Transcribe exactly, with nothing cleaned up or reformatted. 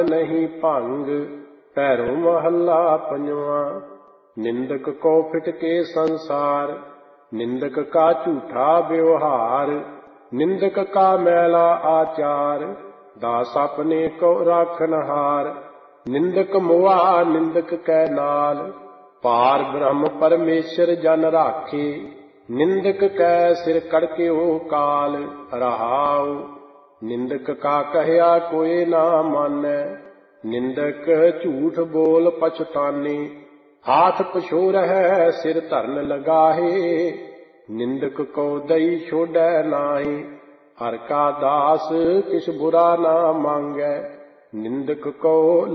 नहीं भंग। पैरों महला पंजवा। निंदक को फिटके संसार, निंदक का झूठा व्यवहार। निंदक का मैला आचार, दास अपने को राखनहार। निंदक मुआ निंदक कै नाल, पार ब्रह्म परमेश्वर जन राखे। निंदक कै सिर कड़क्यो काल, रहाऊ। निंदक का कहया कोई ना मानै, निंदक झूठ बोल पछताने। हाथ पछोरह सिर धरन लगाहे, निंदक को दई छोड़ै नाहीं। हर का दास किस बुरा ना मांगै, निंदक को